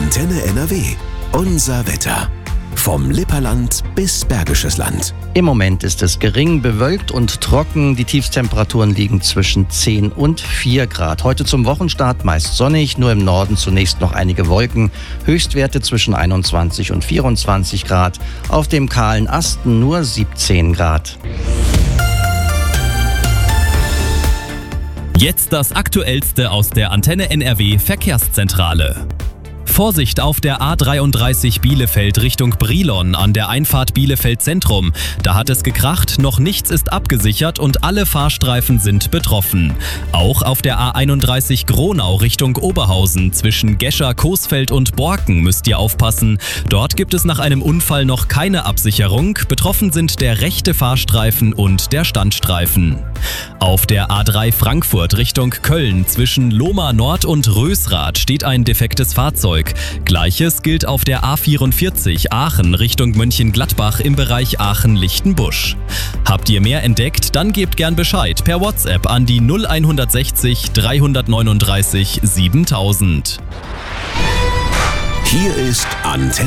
Antenne NRW. Unser Wetter. Vom Lipperland bis Bergisches Land. Im Moment ist es gering, bewölkt und trocken. Die Tiefstemperaturen liegen zwischen 10 und 4 Grad. Heute zum Wochenstart meist sonnig, nur im Norden zunächst noch einige Wolken. Höchstwerte zwischen 21 und 24 Grad. Auf dem kahlen Asten nur 17 Grad. Jetzt das Aktuellste aus der Antenne NRW Verkehrszentrale. Vorsicht auf der A33 Bielefeld Richtung Brilon an der Einfahrt Bielefeld Zentrum. Da hat es gekracht, noch nichts ist abgesichert und alle Fahrstreifen sind betroffen. Auch auf der A31 Gronau Richtung Oberhausen zwischen Gescher, Coesfeld und Borken müsst ihr aufpassen. Dort gibt es nach einem Unfall noch keine Absicherung. Betroffen sind der rechte Fahrstreifen und der Standstreifen. Auf der A3 Frankfurt Richtung Köln zwischen Lohmar Nord und Rösrath steht ein defektes Fahrzeug. Gleiches gilt auf der A44 Aachen Richtung Mönchengladbach im Bereich Aachen-Lichtenbusch. Habt ihr mehr entdeckt? Dann gebt gern Bescheid per WhatsApp an die 0160 339 7000. Hier ist Antenne